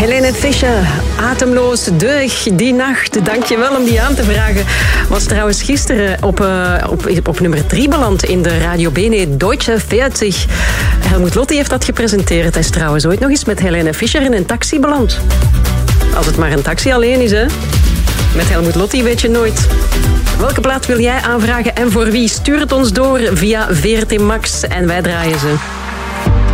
Helene Fischer, Atemloos, Deug, die nacht. Dankjewel om die aan te vragen. Was trouwens gisteren op nummer 3 beland in de Radio Bene Deutsche 40. Helmut Lotti heeft dat gepresenteerd. Hij is trouwens ooit nog eens met Helene Fischer in een taxi beland. Als het maar een taxi alleen is, hè. Met Helmut Lotti weet je nooit. Welke plaat wil jij aanvragen en voor wie? Stuur het ons door via VRT Max en wij draaien ze.